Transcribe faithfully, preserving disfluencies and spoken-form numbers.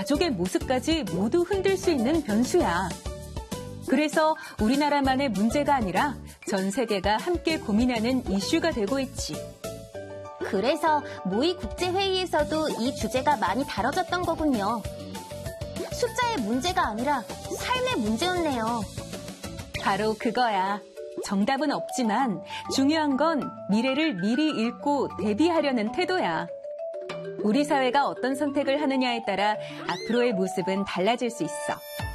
가족의 모습까지 모두 흔들 수 있는 변수야. 그래서 우리나라만의 문제가 아니라 전 세계가 함께 고민하는 이슈가 되고 있지. 그래서 모의 국제회의에서도 이 주제가 많이 다뤄졌던 거군요. 숫자의 문제가 아니라 삶의 문제였네요. 바로 그거야. 정답은 없지만 중요한 건 미래를 미리 읽고 대비하려는 태도야. 우리 사회가 어떤 선택을 하느냐에 따라 앞으로의 모습은 달라질 수 있어.